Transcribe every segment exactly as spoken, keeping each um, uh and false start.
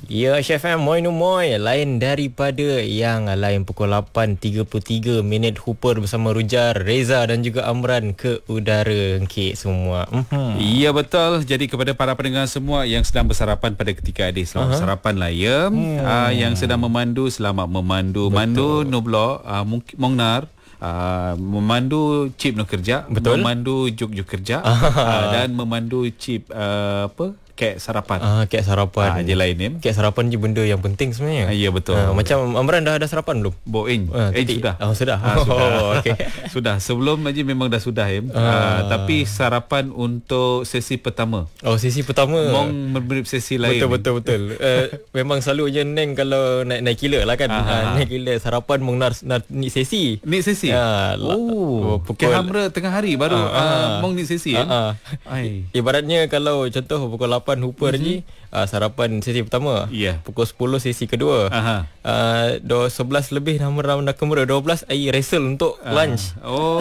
Ya, Chef M, moi no moi. Lain daripada yang lain pukul lapan tiga puluh tiga minit Hooper bersama Rujar, Reza dan juga Amran ke udara Encik semua. Mm-hmm. Ya, betul. Jadi kepada para pendengar semua yang sedang bersarapan pada ketika ini, selamat uh-huh. sarapan lah ya. Hmm. Uh, yang sedang memandu, selamat memandu. Betul. Mandu no blok, uh, Mongnar. Uh, memandu chip no kerja. Betul. Memandu juk-juk kerja. uh, dan memandu chip uh, apa? Kek sarapan. Ah, kek sarapan. Ah, je lain ni. Kek sarapan je benda yang penting sebenarnya. Ah, ya betul. Ah, macam Amran dah ada sarapan belum? Boing. Ah, eh sudah. Oh, sudah. Ah, sudah. Oh, okey. Sudah. Sebelum aja memang dah sudah ya. Ah. Ah, tapi sarapan untuk sesi pertama. Oh, sesi pertama. Mong berberi sesi lain. Betul betul betul. uh, memang selalunya Neng kalau naik naik kila lah kan. Uh, naik kila sarapan mong nar, nar ni sesi. Ni sesi. Uh, oh, pukul hamra tengah hari baru uh, uh, uh, mong ni sesi uh, uh, uh. Ibaratnya kalau contoh pukul lapan Hooper mm-hmm. je uh, sarapan sesi pertama. Yeah. Pukul sepuluh sesi kedua. Uh-huh. Uh, sebelas lebih nama dah kemura dua belas air wrestle untuk uh. lunch.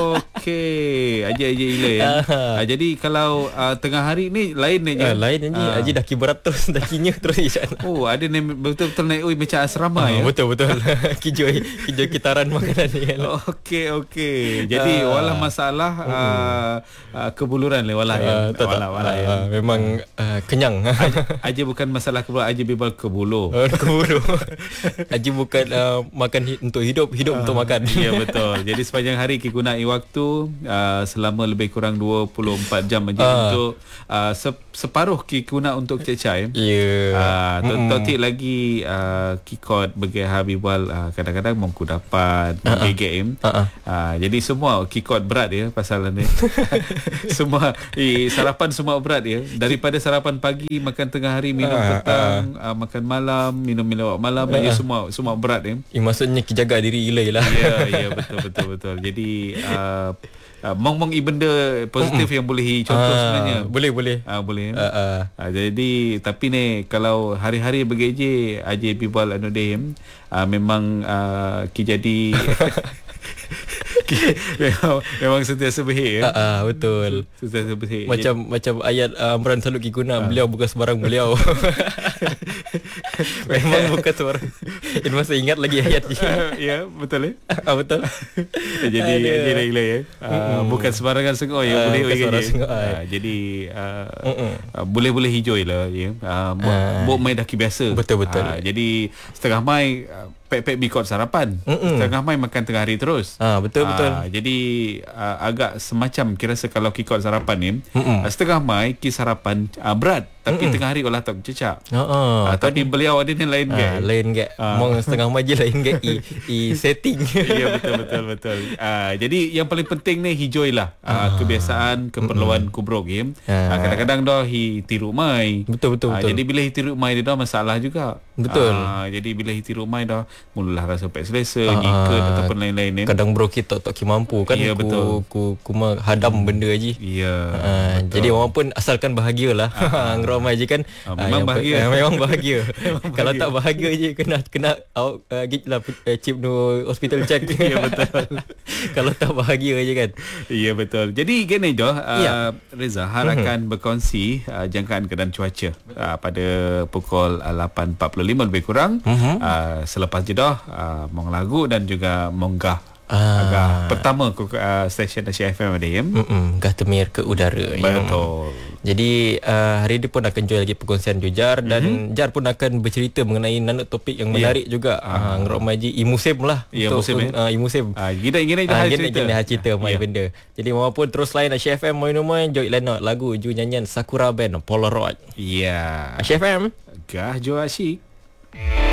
Okey. Aja aja gila ya. Uh-huh. Uh, jadi kalau uh, tengah hari ni lain ni je. Uh, lain ni. Uh. Aji dah kibarat terus dah kinya terus je. Oh, ada ni betul-betul naik oi macam asrama uh, ya. Betul betul. Kijoi kijoi kitaran makanan ni. Okey okey. Jadi uh. walah masalah uh, uh, kebuluran le walah ya. Uh, walah walah ya. Uh, memang uh, kenyang. Aja bukan masalah kebuluran, aja bebal kebulu. Oh, kebulu. Aja bukan uh, makan hi- untuk hidup, hidup uh, untuk makan. Ya betul. Jadi sepanjang hari kita guna waktu uh, selama lebih kurang dua puluh empat jam aja uh. untuk uh, se- separuh kita guna untuk cecai. Ya. Ah, totik lagi uh, kikot bagi habibal uh, kadang-kadang mongku dapat uh-uh. game. Uh-uh. Uh, jadi semua kikot berat ya pasal ni. Semua eh, sarapan semua berat ya. Daripada sarapan pagi, makan tengah hari, minum uh, petang, uh, uh, makan malam, minum minum malam, uh, ya semua semua berat ya. Eh, maksudnya kita jaga diri gila lah. Ya, ya betul betul betul. Jadi uh, uh, mong-mong i benda positif yang boleh contoh uh, sebenarnya. Boleh boleh. Uh, boleh. Uh, uh. Uh, jadi tapi ni kalau hari-hari begaji aje bibal anu dem uh, memang uh, ki jadi memang, memang sentiasa berhik ya. Uh, uh, betul. Sentiasa berhik. Macam jadi, macam ayat uh, Amran selalu kita guna, uh. beliau bukan sebarang beliau. Memang bukan sebarang. Ini masa ingat lagi ayat ni. Uh, ya, betul eh? Uh, betul. Jadi jadi gila ya. Uh, mm. Bukan sebarangan sengoi ya, uh, boleh boleh. Uh, jadi uh, uh, boleh-boleh hijau lah ya. Uh, uh. Bok mai dah biasa. Betul betul. Uh, jadi setengah mai uh, pek-pek bikot sarapan. Mm-mm. Setengah mai makan tengah hari terus. Ah betul betul. Ah, jadi uh, agak semacam kira kalau kikot sarapan ni, uh, setengah mai ki sarapan uh, berat tapi Mm-mm. tengah hari olah tak cecak. Ha uh, uh, tapi beliau ada ni lain ke? Uh, lain ke? Uh. Mong setengah mai je lain ke i, i setting. Ya betul betul betul. Uh, jadi yang paling penting ni hijauilah uh, uh. kebiasaan keperluan kubrok ya. Uh. Uh, kadang-kadang dah hi tiru mai. Betul betul uh, betul. Jadi bila hi tiru mai dia dah masalah juga. Betul. Uh, jadi bila hi tiru mai dah mulalah rasa pek selesa, uh, nyikat ataupun lain-lain ni. Kadang bro kita tak ki mampu kan. Ya, ku, betul. ku ku ku hadam benda je. Ya. Uh, jadi orang pun asalkan bahagialah. Uh, Ngeramai je kan. Uh, memang, uh, bahagia. Uh, memang bahagia. Memang bahagia. Kalau tak bahagia je kena kena out uh, gitlah uh, chip no hospital check. Ya betul. Kalau tak bahagia je kan. Ya betul. Jadi gini Joh, uh, ya. Reza Har uh-huh. akan berkongsi uh, jangkaan keadaan cuaca uh, pada pukul uh, lapan empat puluh lima lebih kurang. Uh-huh. Uh, selepas jedah uh, mong lagu dan juga monggah ah. agak pertama ke uh, stesen Asia F M ada ya. Hmm, gah temir ke udara. Betul. Yang. Jadi uh, hari ini pun akan join lagi perkongsian Jujar dan mm-hmm. Jar pun akan bercerita mengenai nanuk topik yang menarik yeah. juga. Ah uh, ngerok ji imusim lah. Ya yeah, musim eh. Uh, imusim. Ah uh, gini gini dah uh, cerita. Gini dah cerita mai yeah. benda. Jadi maupun terus lain Asia F M main-main join lain lagu ju nyanyian Sakura Band Polaroid. Ya. Yeah. Asia F M. Gah jo asyik.